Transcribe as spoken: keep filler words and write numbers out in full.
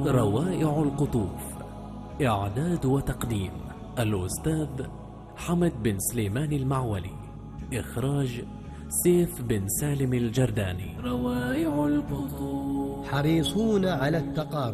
روائع القطوف. إعداد وتقديم الأستاذ حمد بن سليمان المعولي. إخراج سيف بن سالم الجرداني. روائع القطوف. حريصون على التقارب